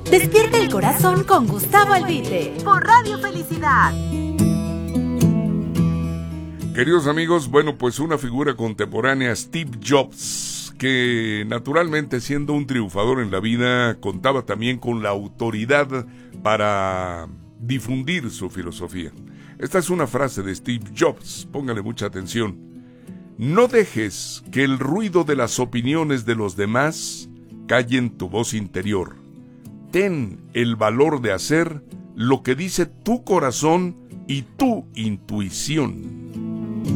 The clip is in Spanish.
Despierta el corazón con Gustavo Albite por Radio Felicidad. Queridos amigos, bueno, pues una figura contemporánea, Steve Jobs, que naturalmente siendo un triunfador en la vida, contaba también con la autoridad para difundir su filosofía. Esta es una frase de Steve Jobs, póngale mucha atención. No dejes que el ruido de las opiniones de los demás callen tu voz interior. Ten el valor de hacer lo que dice tu corazón y tu intuición.